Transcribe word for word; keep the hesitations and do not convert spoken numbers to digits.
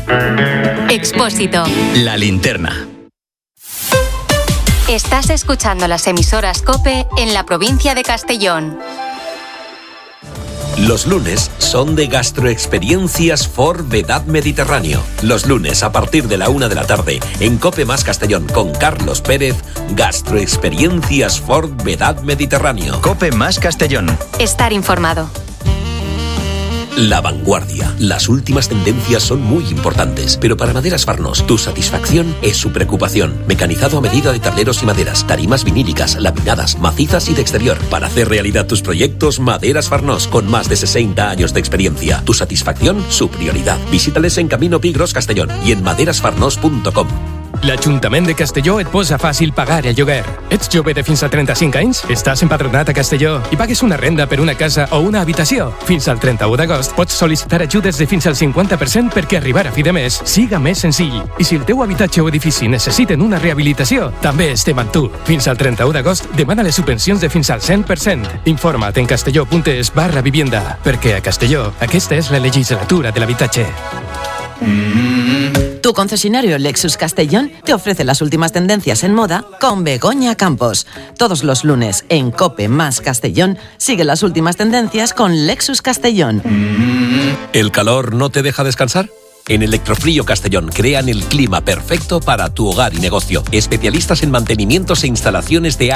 Expósito. La linterna. Estás escuchando las emisoras COPE en la provincia de Castellón. Los lunes son de Gastroexperiencias Ford Vedad Mediterráneo. Los lunes a partir de la una de la tarde en COPE más Castellón con Carlos Pérez, Gastroexperiencias Ford Vedad Mediterráneo. COPE más Castellón. Estar informado. La vanguardia. Las últimas tendencias son muy importantes, pero para Maderas Farnós, tu satisfacción es su preocupación. Mecanizado a medida de tableros y maderas, tarimas vinílicas, laminadas, macizas y de exterior. Para hacer realidad tus proyectos, Maderas Farnós, con más de sesenta años de experiencia. Tu satisfacción, su prioridad. Visítales en Camino Pigros Castellón y en maderas farnós punto com. L'Ajuntament de Castelló et posa fàcil pagar el lloguer. Ets jove de fins a trenta-cinc anys? Estàs empadronat a Castelló i pagues una renda per una casa o una habitació? Fins al trenta-u d'agost pots sol·licitar ajudes de fins al cinquanta per cent perquè arribar a fi de mes siga més senzill. I si el teu habitatge o edifici necessiten una rehabilitació, també estem amb tu. Fins al trenta-u d'agost demana les subvencions de fins al cent per cent. Informa't en castelló.es barra vivienda, perquè a Castelló aquesta és la legislatura de l'habitatge. Tu concesionario Lexus Castellón te ofrece las últimas tendencias en moda con Begoña Campos. Todos los lunes en COPE más Castellón sigue las últimas tendencias con Lexus Castellón. ¿El calor no te deja descansar? En Electrofrío Castellón crean el clima perfecto para tu hogar y negocio. Especialistas en mantenimientos e instalaciones de